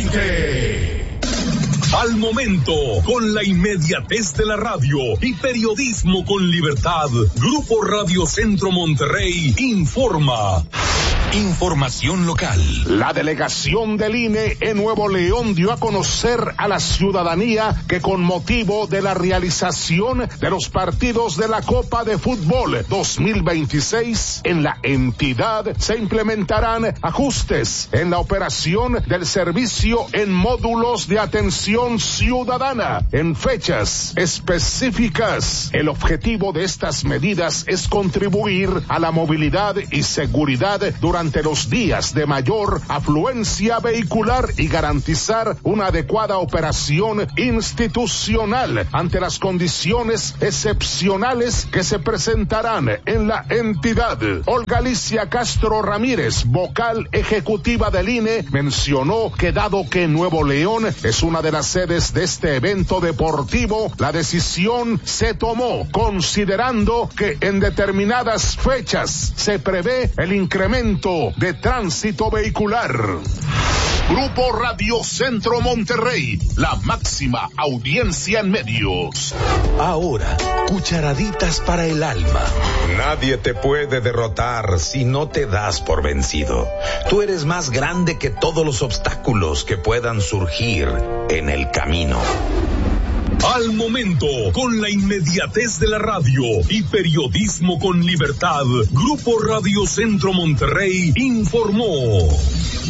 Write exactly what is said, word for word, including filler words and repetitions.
veinte. Al momento, con la inmediatez de la radio y periodismo con libertad, Grupo Radio Centro Monterrey informa. Información local. La delegación del I N E en Nuevo León dio a conocer a la ciudadanía que con motivo de la realización de los partidos de la Copa de Fútbol dos mil veintiséis en la entidad se implementarán ajustes en la operación del servicio en módulos de atención ciudadana en fechas específicas. El objetivo de estas medidas es contribuir a la movilidad y seguridad durante durante los días de mayor afluencia vehicular y garantizar una adecuada operación institucional ante las condiciones excepcionales que se presentarán en la entidad. Olga Alicia Castro Ramírez, vocal ejecutiva del I N E, mencionó que dado que Nuevo León es una de las sedes de este evento deportivo, la decisión se tomó considerando que en determinadas fechas se prevé el incremento de tránsito vehicular. Grupo Radio Centro Monterrey, la máxima audiencia en medios. Ahora, cucharaditas para el alma. Nadie te puede derrotar si no te das por vencido. Tú eres más grande que todos los obstáculos que puedan surgir en el camino. Al momento, con la inmediatez de la radio y periodismo con libertad, Grupo Radio Centro Monterrey informó.